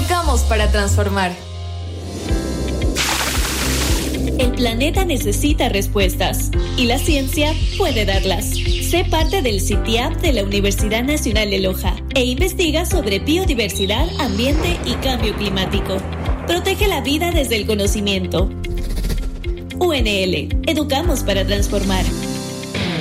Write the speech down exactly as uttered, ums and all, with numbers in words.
Educamos para transformar. El planeta necesita respuestas y la ciencia puede darlas. Sé parte del CITIAP de la Universidad Nacional de Loja e investiga sobre biodiversidad, ambiente y cambio climático. Protege la vida desde el conocimiento. U N L, educamos para transformar.